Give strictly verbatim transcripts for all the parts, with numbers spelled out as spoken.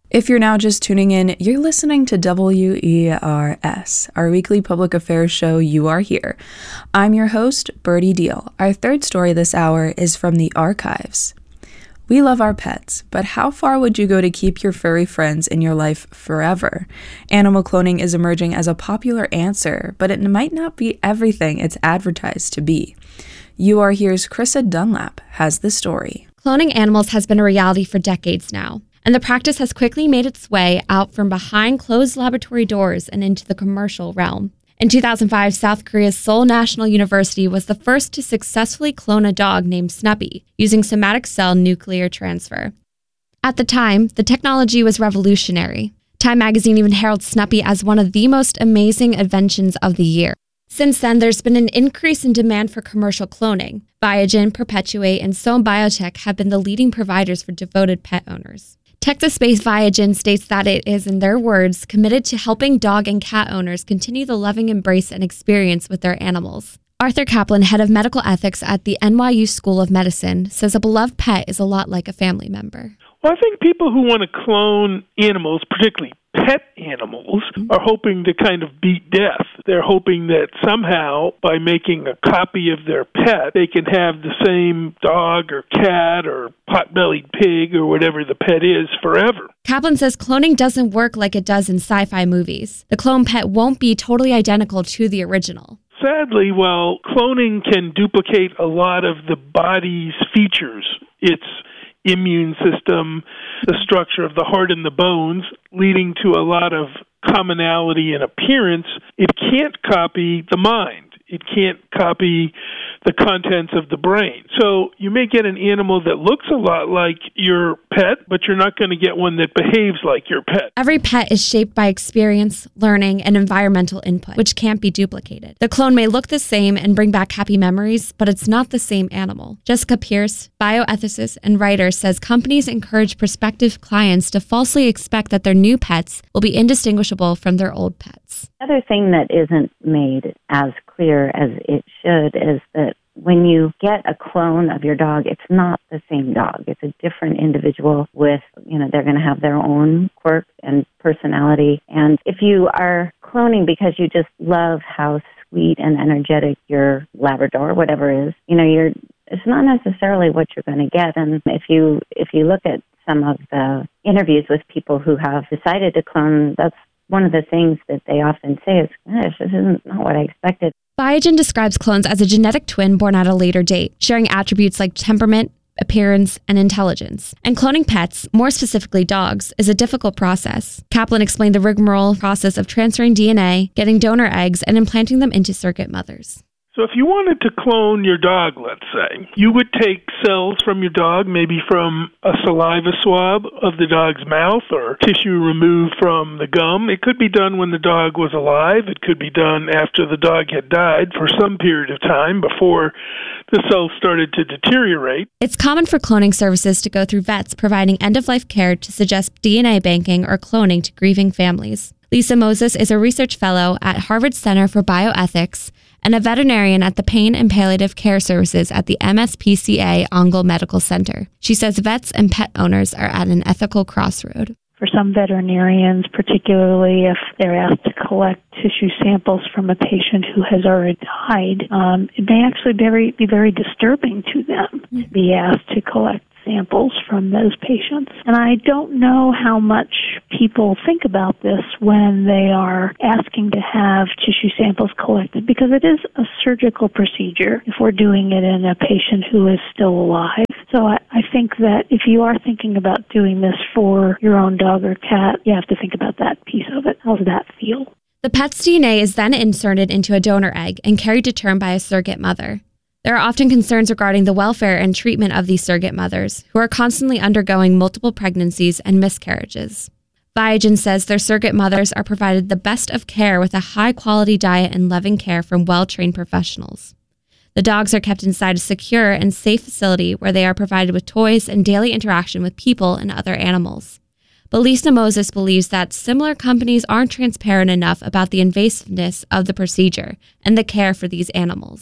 If you're now just tuning in, you're listening to W E R S, our weekly public affairs show, You Are Here. I'm your host, Birdie Deal. Our third story this hour is from the archives. We love our pets, but how far would you go to keep your furry friends in your life forever? Animal cloning is emerging as a popular answer, but it might not be everything it's advertised to be. You Are Here's Krista Dunlap has the story. Cloning animals has been a reality for decades now, and the practice has quickly made its way out from behind closed laboratory doors and into the commercial realm. In two thousand five, South Korea's Seoul National University was the first to successfully clone a dog named Snuppy using somatic cell nuclear transfer. At the time, the technology was revolutionary. Time magazine even heralds Snuppy as one of the most amazing inventions of the year. Since then, there's been an increase in demand for commercial cloning. Biogen, Perpetuate, and Sohn Biotech have been the leading providers for devoted pet owners. Texas-based Biogen states that it is, in their words, committed to helping dog and cat owners continue the loving embrace and experience with their animals. Arthur Kaplan, head of medical ethics at the N Y U School of Medicine, says a beloved pet is a lot like a family member. Well, I think people who want to clone animals, particularly pet animals, are hoping to kind of beat death. They're hoping that somehow, by making a copy of their pet, they can have the same dog or cat or pot-bellied pig or whatever the pet is forever. Kaplan says cloning doesn't work like it does in sci-fi movies. The clone pet won't be totally identical to the original. Sadly, while cloning can duplicate a lot of the body's features, its immune system, the structure of the heart and the bones, leading to a lot of commonality in appearance, it can't copy the mind. It can't copy the contents of the brain. So you may get an animal that looks a lot like your pet, but you're not going to get one that behaves like your pet. Every pet is shaped by experience, learning, and environmental input, which can't be duplicated. The clone may look the same and bring back happy memories, but it's not the same animal. Jessica Pierce, bioethicist and writer, says companies encourage prospective clients to falsely expect that their new pets will be indistinguishable from their old pets. The other thing that isn't made as clear as it should is that when you get a clone of your dog, it's not the same dog. It's a different individual with, you know, they're going to have their own quirks and personality. And if you are cloning because you just love how sweet and energetic your Labrador, whatever is, you know, you're, it's not necessarily what you're going to get. And if you, if you look at some of the interviews with people who have decided to clone, that's one of the things that they often say is, gosh, this isn't not what I expected. Biogen describes clones as a genetic twin born at a later date, sharing attributes like temperament, appearance, and intelligence. And cloning pets, more specifically dogs, is a difficult process. Kaplan explained the rigmarole process of transferring D N A, getting donor eggs, and implanting them into surrogate mothers. So if you wanted to clone your dog, let's say, you would take cells from your dog, maybe from a saliva swab of the dog's mouth or tissue removed from the gum. It could be done when the dog was alive. It could be done after the dog had died for some period of time before the cells started to deteriorate. It's common for cloning services to go through vets providing end-of-life care to suggest D N A banking or cloning to grieving families. Lisa Moses is a research fellow at Harvard Center for Bioethics and a veterinarian at the Pain and Palliative Care Services at the M S P C A Ongle Medical Center. She says vets and pet owners are at an ethical crossroad. For some veterinarians, particularly if they're asked to collect tissue samples from a patient who has already died, um, it may actually be very, be very disturbing to them to be asked to collect samples from those patients. And I don't know how much people think about this when they are asking to have tissue samples collected, because it is a surgical procedure if we're doing it in a patient who is still alive. So I, I think that if you are thinking about doing this for your own dog or cat, you have to think about that piece of it. How does that feel? The pet's D N A is then inserted into a donor egg and carried to term by a surrogate mother. There are often concerns regarding the welfare and treatment of these surrogate mothers, who are constantly undergoing multiple pregnancies and miscarriages. Biogen says their surrogate mothers are provided the best of care with a high-quality diet and loving care from well-trained professionals. The dogs are kept inside a secure and safe facility where they are provided with toys and daily interaction with people and other animals. But Lisa Moses believes that similar companies aren't transparent enough about the invasiveness of the procedure and the care for these animals.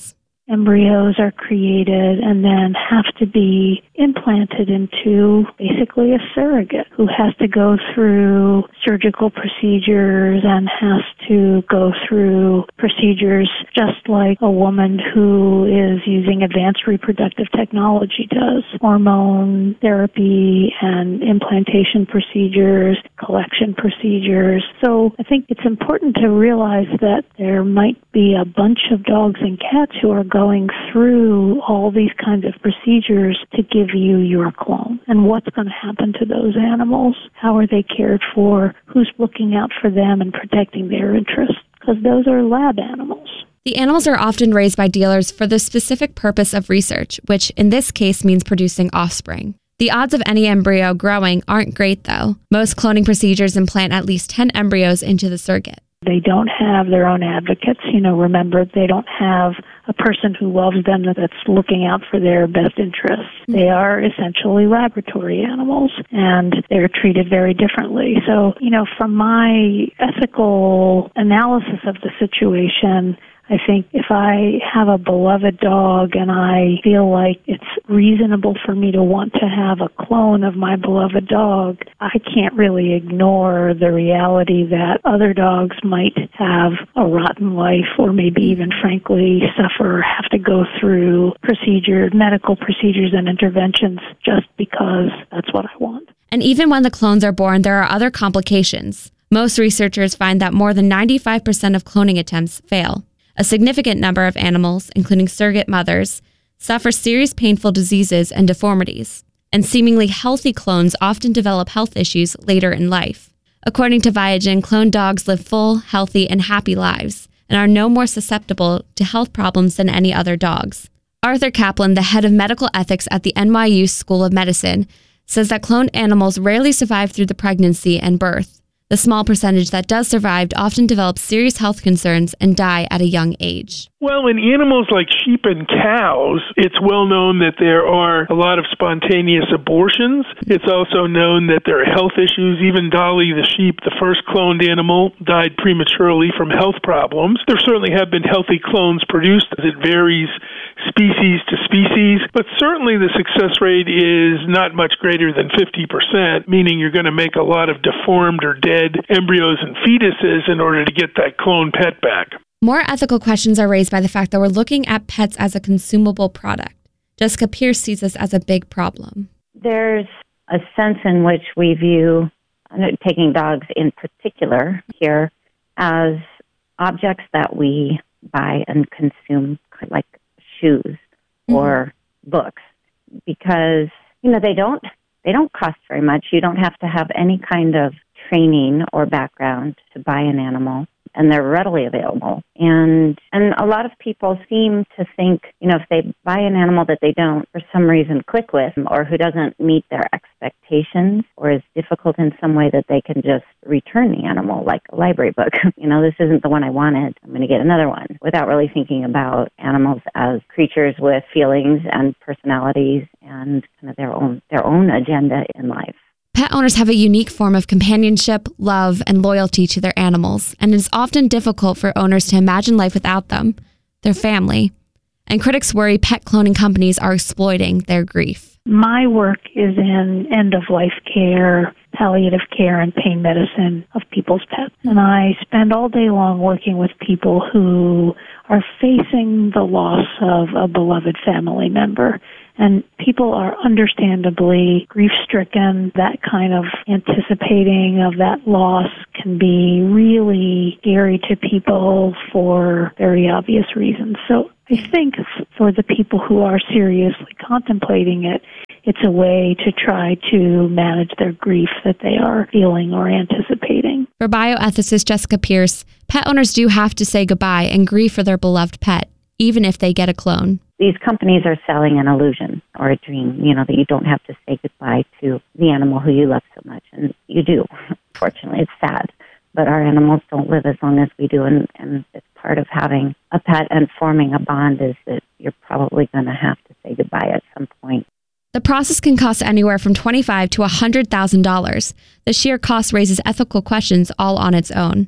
embryos are created and then have to be implanted into basically a surrogate who has to go through surgical procedures and has to go through procedures just like a woman who is using advanced reproductive technology does. Hormone therapy and implantation procedures, collection procedures. So I think it's important to realize that there might be a bunch of dogs and cats who are going through all these kinds of procedures to give you your clone. And what's going to happen to those animals? How are they cared for? Who's looking out for them and protecting their interests? Because those are lab animals. The animals are often raised by dealers for the specific purpose of research, which in this case means producing offspring. The odds of any embryo growing aren't great, though. Most cloning procedures implant at least ten embryos into the surrogate. They don't have their own advocates. You know, remember, they don't have a person who loves them that's looking out for their best interests. They are essentially laboratory animals, and they're treated very differently. So, you know, from my ethical analysis of the situation, I think if I have a beloved dog and I feel like it's reasonable for me to want to have a clone of my beloved dog, I can't really ignore the reality that other dogs might have a rotten life or maybe even, frankly, suffer, have to go through procedures, medical procedures and interventions just because that's what I want. And even when the clones are born, there are other complications. Most researchers find that more than ninety-five percent of cloning attempts fail. A significant number of animals, including surrogate mothers, suffer serious painful diseases and deformities, and seemingly healthy clones often develop health issues later in life. According to Viagen, cloned dogs live full, healthy, and happy lives, and are no more susceptible to health problems than any other dogs. Arthur Kaplan, the head of medical ethics at the N Y U School of Medicine, says that cloned animals rarely survive through the pregnancy and birth. The small percentage that does survive often develops serious health concerns and die at a young age. Well, in animals like sheep and cows, it's well known that there are a lot of spontaneous abortions. It's also known that there are health issues. Even Dolly the sheep, the first cloned animal, died prematurely from health problems. There certainly have been healthy clones produced. It varies species to species, but certainly the success rate is not much greater than fifty percent, meaning you're going to make a lot of deformed or dead embryos and fetuses in order to get that clone pet back. More ethical questions are raised by the fact that we're looking at pets as a consumable product. Jessica Pierce sees this as a big problem. There's a sense in which we view, taking dogs in particular here, as objects that we buy and consume, like shoes mm-hmm. or books, because, you know, they don't they don't cost very much. You don't have to have any kind of training or background to buy an animal, and they're readily available. And and a lot of people seem to think, you know, if they buy an animal that they don't, for some reason, click with, or who doesn't meet their expectations, or is difficult in some way, that they can just return the animal like a library book. You know, this isn't the one I wanted. I'm going to get another one, without really thinking about animals as creatures with feelings and personalities and kind of their own their own agenda in life. Pet owners have a unique form of companionship, love, and loyalty to their animals, and it is often difficult for owners to imagine life without them, their family. And critics worry pet cloning companies are exploiting their grief. My work is in end-of-life care, palliative care, and pain medicine of people's pets. And I spend all day long working with people who are facing the loss of a beloved family member. And people are understandably grief-stricken. That kind of anticipating of that loss can be really scary to people for very obvious reasons. So I think for the people who are seriously contemplating it, it's a way to try to manage their grief that they are feeling or anticipating. For bioethicist Jessica Pierce, pet owners do have to say goodbye and grieve for their beloved pet, even if they get a clone. These companies are selling an illusion or a dream, you know, that you don't have to say goodbye to the animal who you love so much. And you do. Fortunately, it's sad. But our animals don't live as long as we do. And, and it's part of having a pet and forming a bond is that you're probably going to have to say goodbye at some point. The process can cost anywhere from twenty-five thousand dollars to one hundred thousand dollars. The sheer cost raises ethical questions all on its own.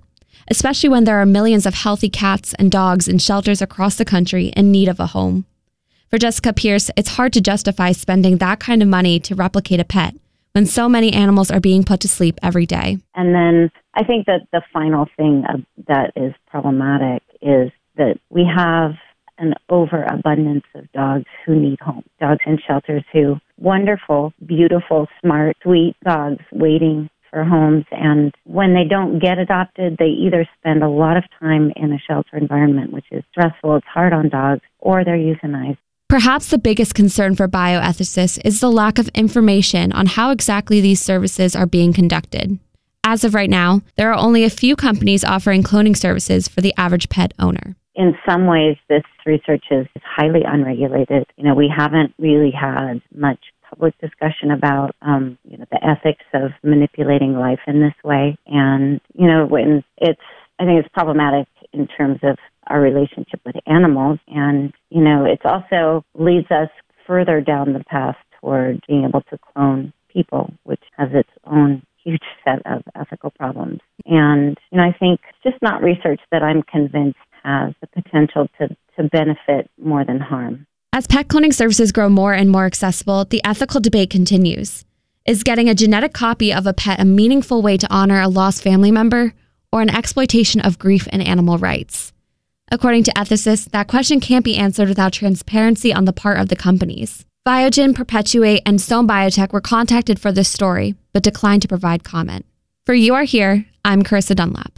especially when there are millions of healthy cats and dogs in shelters across the country in need of a home. For Jessica Pierce, it's hard to justify spending that kind of money to replicate a pet when so many animals are being put to sleep every day. And then I think that the final thing that is problematic is that we have an overabundance of dogs who need homes, dogs in shelters who, wonderful, beautiful, smart, sweet dogs waiting for homes. And when they don't get adopted, they either spend a lot of time in a shelter environment, which is stressful, it's hard on dogs, or they're euthanized. Perhaps the biggest concern for bioethicists is the lack of information on how exactly these services are being conducted. As of right now, there are only a few companies offering cloning services for the average pet owner. In some ways, this research is highly unregulated. You know, we haven't really had much public discussion about, um, you know, the ethics of manipulating life in this way. And, you know, when it's, I think it's problematic in terms of our relationship with animals. And, you know, it also leads us further down the path toward being able to clone people, which has its own huge set of ethical problems. And, you know, I think it's just not research that I'm convinced has the potential to, to benefit more than harm. As pet cloning services grow more and more accessible, the ethical debate continues. Is getting a genetic copy of a pet a meaningful way to honor a lost family member, or an exploitation of grief and animal rights? According to ethicists, that question can't be answered without transparency on the part of the companies. Biogen, Perpetuate, and Stone Biotech were contacted for this story, but declined to provide comment. For You Are Here, I'm Carissa Dunlap.